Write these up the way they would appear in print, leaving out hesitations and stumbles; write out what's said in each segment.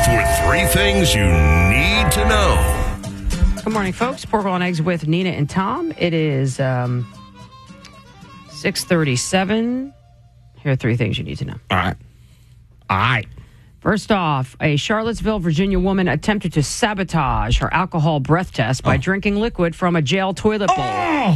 for 3 things you need to know. Good morning, folks. Pork Roll and Eggs with Nina and Tom. It is 6:37. Here are 3 things you need to know. All right. First off, a Charlottesville, Virginia woman attempted to sabotage her alcohol breath test by drinking liquid from a jail toilet bowl.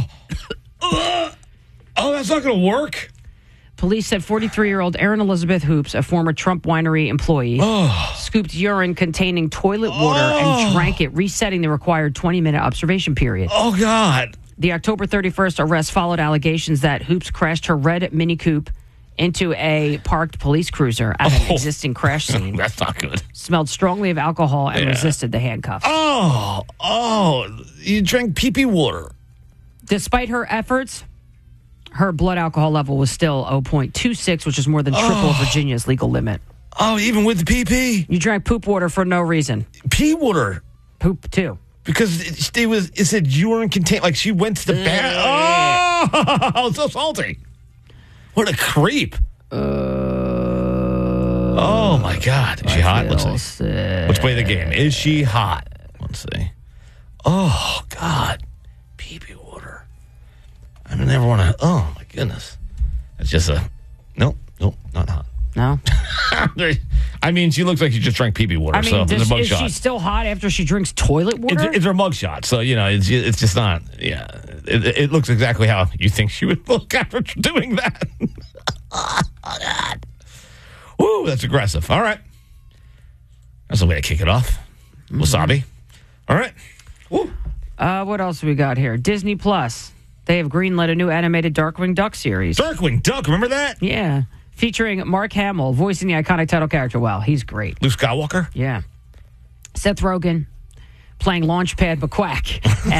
That's not going to work. Police said 43-year-old Erin Elizabeth Hoops, a former Trump Winery employee, scooped urine containing toilet water and drank it, resetting the required 20-minute observation period. Oh, God. The October 31st arrest followed allegations that Hoops crashed her red Mini Coupe into a parked police cruiser at an existing crash scene. That's not good. Smelled strongly of alcohol and resisted the handcuffs. You drank pee-pee water. Despite her efforts, her blood alcohol level was still 0.26, which is more than triple Virginia's legal limit. Oh, even with the pee-pee? You drank poop water for no reason. Pee water? Poop, too. Because it said urine contained, like she went to the bath. Oh, so salty. What a creep. Oh, my God. Is she hot? Let's see. Let's play the game. Is she hot? Let's see. Oh, God. Pee-pee water. I don't ever want to. Oh, my goodness. It's just nope, not hot. No? I mean, she looks like she just drank pee-pee water. So it's a mug is shot. she still hot after she drinks toilet water? It's her mug shot. So, it's just not. Yeah. It looks exactly how you think she would look after doing that. Oh, God. Woo, that's aggressive. All right. That's the way to kick it off. Wasabi. All right. Woo. What else we got here? Disney Plus. They have greenlit a new animated Darkwing Duck series. Darkwing Duck, remember that? Yeah. Featuring Mark Hamill voicing the iconic title character. Wow, he's great. Luke Skywalker? Yeah. Seth Rogen playing Launchpad McQuack.